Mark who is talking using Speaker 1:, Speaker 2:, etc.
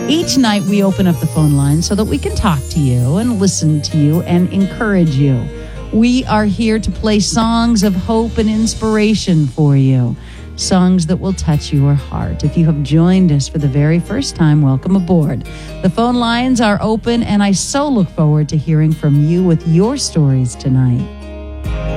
Speaker 1: Each night we open up the phone line so that we can talk to you and listen to you and encourage you. We are here to play songs of hope and inspiration for you. Songs that will touch your heart. If you have joined us for the very first time, welcome aboard. The phone lines are open, and I so look forward to hearing from you with your stories tonight.